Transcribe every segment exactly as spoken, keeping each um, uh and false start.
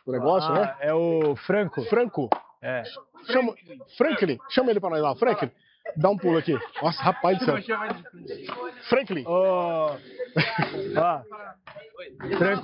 o negócio, ah, né? É o Franco. Franco. É. Chama, Franklin, chama ele pra nós lá, Franklin. Dá um pulo aqui. Nossa, rapaz do céu. Franklin. Ô, ó, Franco,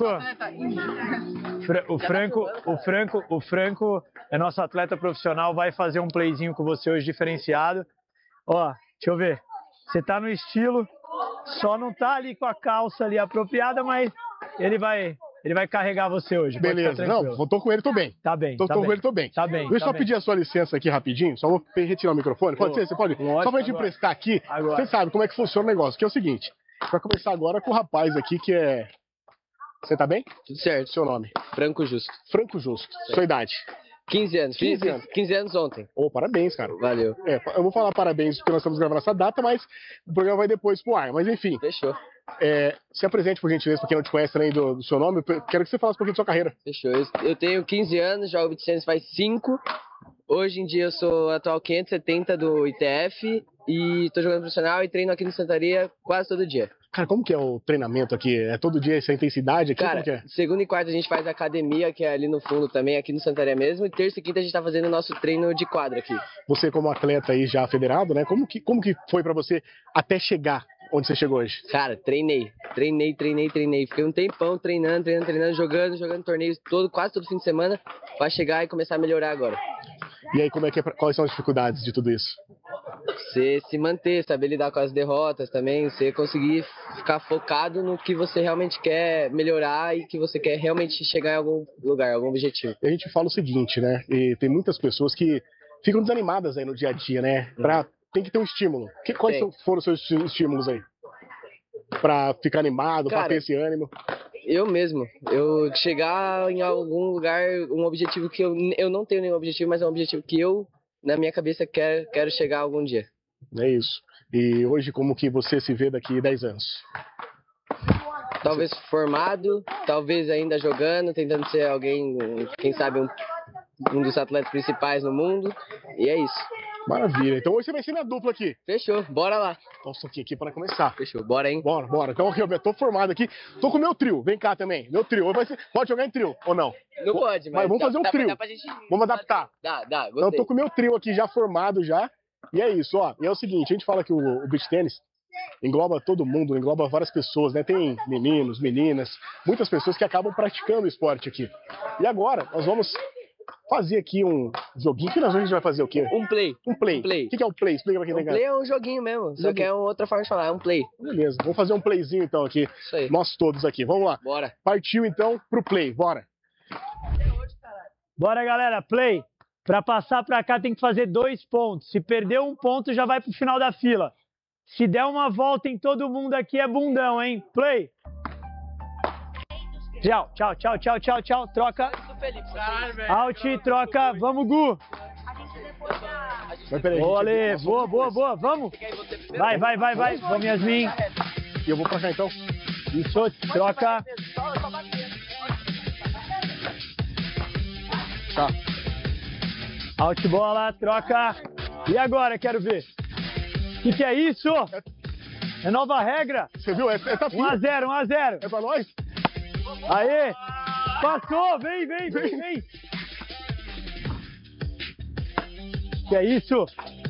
Fra- o Franco, o Franco, o Franco é nosso atleta profissional, vai fazer um playzinho com você hoje diferenciado. Ó, deixa eu ver. Você tá no estilo, só não tá ali com a calça ali apropriada, mas ele vai, ele vai carregar você hoje. Pode ficar Beleza, não, tranquilo. eu tô com ele, tô bem. Tá bem, Tô, tá tô bem. com ele, tô bem. Tá bem, Deixa eu tá só bem. pedir a sua licença aqui rapidinho, só vou retirar o microfone. Pode Pô, ser? Você pode? lógico, Só pra gente agora. emprestar aqui. Agora. Você sabe como é que funciona o negócio, que é o seguinte. Vai começar agora com o rapaz aqui que é... Você tá bem? Tudo certo. Seu nome? Franco Justo. Franco Justo. Sua idade? quinze anos. quinze Fiz anos. quinze anos ontem. Ô, parabéns, cara. Valeu. É, eu vou falar parabéns porque nós estamos gravando essa data, mas o programa vai depois pro ar. Mas enfim, Fechou. é, se apresente por gentileza, pra quem não te conhece além do, do seu nome. Eu quero que você falasse um pouquinho da sua carreira. Fechou. Eu, eu tenho quinze anos, jogo beach tennis faz cinco. Hoje em dia eu sou atual quinhentos e setenta do I T F e tô jogando profissional e treino aqui no Santaria quase todo dia. Cara, como que é o treinamento aqui? É todo dia essa intensidade aqui? Cara, Como que é? segunda e quarta a gente faz academia, que é ali no fundo também, aqui no Santaria mesmo. E terça e quinta a gente tá fazendo o nosso treino de quadra aqui. Você como atleta aí já federado, né? Como que, como que foi pra você até chegar onde você chegou hoje? Cara, treinei, treinei, treinei, treinei. Fiquei um tempão treinando, treinando, treinando, jogando, jogando torneios todo, quase todo fim de semana, pra chegar e começar a melhorar agora. E aí, como é que é, pra- quais são as dificuldades de tudo isso? Você se manter, saber lidar com as derrotas também, você conseguir ficar focado no que você realmente quer melhorar e que você quer realmente chegar em algum lugar, algum objetivo. E a gente fala o seguinte, né? E tem muitas pessoas que ficam desanimadas aí no dia a dia, né? Pra, tem que ter um estímulo. Que, quais Tem. são- foram os seus esti- estímulos aí? Pra ficar animado, pra Cara, ter esse ânimo? Eu mesmo, eu chegar em algum lugar, um objetivo que eu, eu não tenho nenhum objetivo, mas é um objetivo que eu, na minha cabeça, quero, quero chegar algum dia. É isso. E hoje, como que você se vê daqui a dez anos? Talvez formado, talvez ainda jogando, tentando ser alguém, quem sabe, um, um dos atletas principais no mundo. E é isso. Maravilha. Então hoje você vai ser minha dupla aqui. Fechou, bora lá. Então, só aqui, aqui para começar. Fechou, bora, hein? Bora, bora. Então, aqui, eu tô formado aqui. Tô com o meu trio. Vem cá também. Meu trio. Vai ser- Pode jogar em trio ou não? Não pode, mas, Mas vamos dá- fazer um dá, pra- trio. Dá pra gente... Vamos adaptar. Dá, dá, Então, eu gostei. tô com o meu trio aqui já formado já. E é isso, ó. E é o seguinte, a gente fala que o, o beach tennis engloba todo mundo, engloba várias pessoas, né? Tem meninos, meninas, muitas pessoas que acabam praticando o esporte aqui. E agora, nós vamos fazer aqui um joguinho. Que nós hoje a gente vai fazer o quê? Um play. Um play. Um play. O que que é um play? Explica pra quem Um tem play cara. é um joguinho mesmo, só Joguinho. que é uma outra forma de falar, é um play. Beleza, vamos fazer um playzinho então aqui. Isso aí. Nós todos aqui, vamos lá. Bora. Partiu então pro play, bora. Bora, galera, play. Pra passar pra cá tem que fazer dois pontos. Se perder um ponto, já vai pro final da fila. Se der uma volta em todo mundo aqui, é bundão, hein? Play. Tchau, tchau, tchau, tchau, tchau, tchau. Troca. Out, troca. Vamos, Gu. Mas peraí, Boa, gente, Ale. nós Boa, vamos boa, depois. boa. Vamos. Vai, vai, vai, vai. Vamos, Yasmin. E eu vou pra cá então. Isso, troca. Tá. Out, bola, troca. E agora, quero ver. O que, que é isso? É nova regra. Você viu? Essa, essa um a fila zero, um a zero. é pra nós? Aê! Passou! Vem, vem, vem, vem! Que é isso?